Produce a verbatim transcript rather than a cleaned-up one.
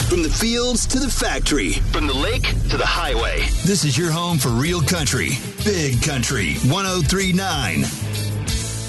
From the fields to the factory, from the lake to the highway. This is your home for real country. Big Country one oh three point nine.